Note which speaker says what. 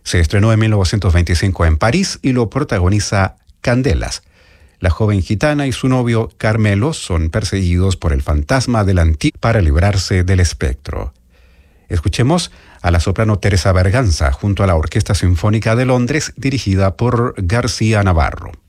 Speaker 1: Se estrenó en 1925 en París y lo protagoniza Candelas. La joven gitana y su novio Carmelo son perseguidos por el fantasma del antiguo para librarse del espectro. Escuchemos a la soprano Teresa Berganza junto a la Orquesta Sinfónica de Londres dirigida por García Navarro.